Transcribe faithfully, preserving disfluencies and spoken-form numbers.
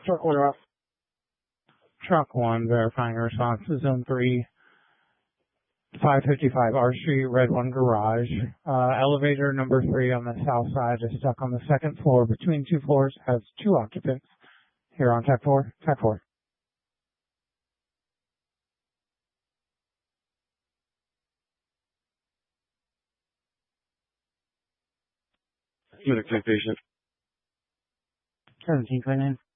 Truck one off. Truck one, verifying response to zone three, five fifty-five R Street, Red One Garage. Uh, elevator number three on the south side is stuck on the second floor between two floors, has two occupants. Here on Tech four, Tech four. Unit patient. seventeen, twenty-nine.